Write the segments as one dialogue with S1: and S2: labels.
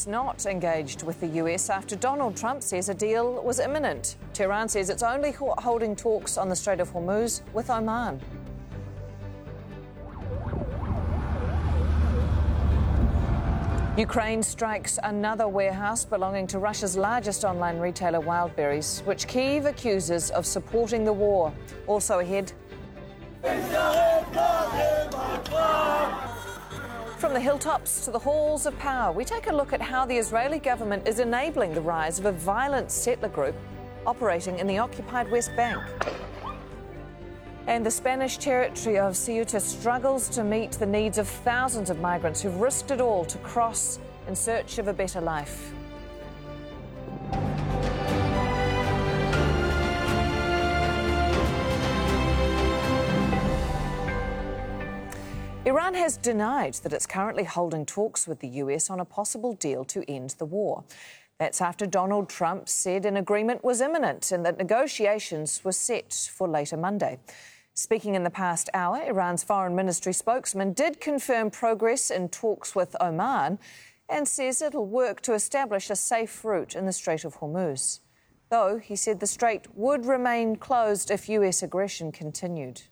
S1: it's not engaged with the US after Donald Trump says a deal was imminent. Tehran says it's only holding talks on the Strait of Hormuz with Oman. Ukraine strikes another warehouse belonging to Russia's largest online retailer, Wildberries, which Kyiv accuses of supporting the war. Also ahead. From the hilltops to the halls of power, we take a look at how the Israeli government is enabling the rise of a violent settler group operating in the occupied West Bank. And the Spanish territory of Ceuta struggles to meet the needs of thousands of migrants who've risked it all to cross in search of a better life. Iran has denied that it's currently holding talks with the US on a possible deal to end the war. That's after Donald Trump said an agreement was imminent and that negotiations were set for later Monday. Speaking in the past hour, Iran's foreign ministry spokesman did confirm progress in talks with Oman and says it'll work to establish a safe route in the Strait of Hormuz. Though he said the strait would remain closed if US aggression continued.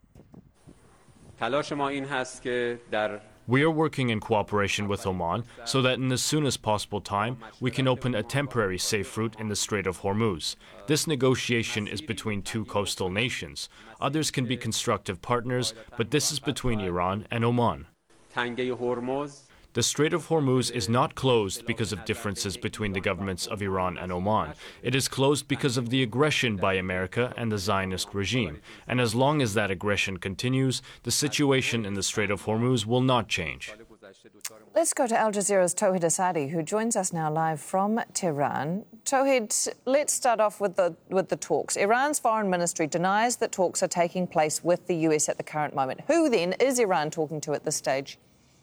S2: We are working in cooperation with Oman so that in as soon as possible time we can open a temporary safe route in the Strait of Hormuz. This negotiation is between two coastal nations. Others can be constructive partners, but this is between Iran and Oman. The Strait of Hormuz is not closed because of differences between the governments of Iran and Oman. It is closed because of the aggression by America and the Zionist regime. And as long as that aggression continues, the situation in the Strait of Hormuz will not change.
S1: Let's go to Al Jazeera's Tawhid Asadi, who joins us now live from Tehran. Tawhid, let's start off with the talks. Iran's foreign ministry denies that talks are taking place with the US at the current moment. Who then is Iran talking to at this stage?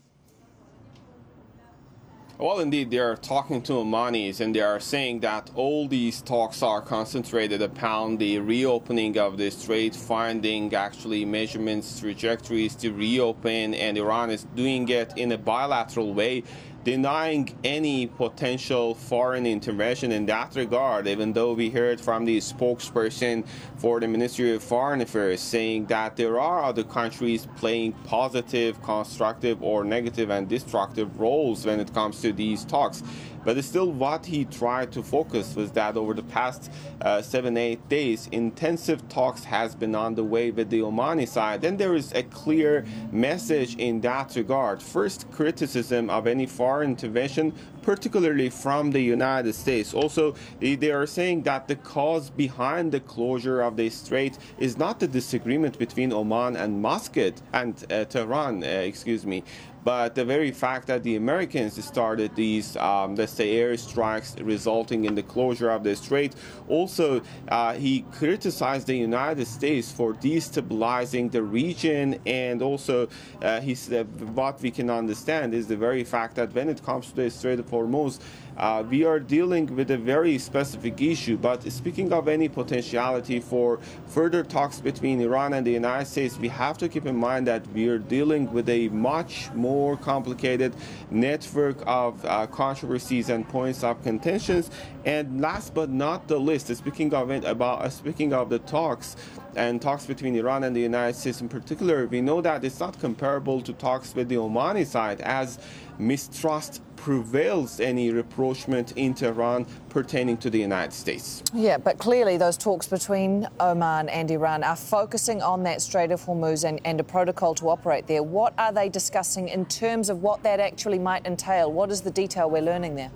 S3: Well, indeed, they are talking to Omanis, and they are saying that all these talks are concentrated upon the reopening of the strait, finding actually measurements, trajectories to reopen, and Iran is doing it in a bilateral way, denying any potential foreign intervention in that regard, even though we heard from the spokesperson for the Ministry of Foreign Affairs saying that there are other countries playing positive, constructive, or negative and destructive roles when it comes to these talks. But still, what he tried to focus was that over the past 7-8 days, intensive talks has been on the way with the Omani side. And there is a clear message in that regard. First, criticism of any foreign intervention, particularly from the United States. Also, they are saying that the cause behind the closure of the strait is not the disagreement between Oman and Muscat and Tehran, but the very fact that the Americans started these, let's say, airstrikes resulting in the closure of the strait. Also, he criticized the United States for destabilizing the region, and also he said what we can understand is the very fact that when it comes to the Strait of Hormuz, we are dealing with a very specific issue. But speaking of any potentiality for further talks between Iran and the United States, we have to keep in mind that we are dealing with a much more complicated network of controversies and points of contentions. And last but not the least, speaking of the talks and talks between Iran and the United States in particular, we know that it's not comparable to talks with the Omani side, as mistrust prevails any rapprochement in Tehran pertaining to the United States.
S1: Yeah, but clearly those talks between Oman and Iran are focusing on that Strait of Hormuz and a protocol to operate there. What are they discussing in terms of what that actually might entail? What is the detail we're learning there?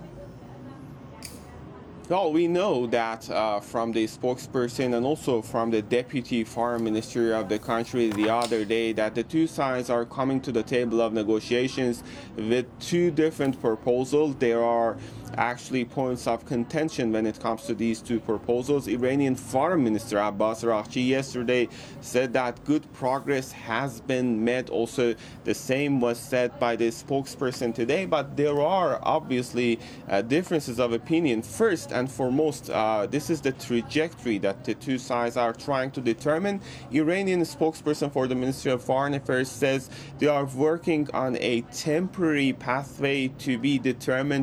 S3: Well, we know that from the spokesperson and also from the deputy foreign minister of the country the other day that the two sides are coming to the table of negotiations with two different proposals. There are actually points of contention when it comes to these two proposals. Iranian Foreign Minister Abbas Araghchi yesterday said that good progress has been made. Also, the same was said by the spokesperson today, but there are obviously differences of opinion. First and foremost, this is the trajectory that the two sides are trying to determine. Iranian spokesperson for the Ministry of Foreign Affairs says they are working on a temporary pathway to be determined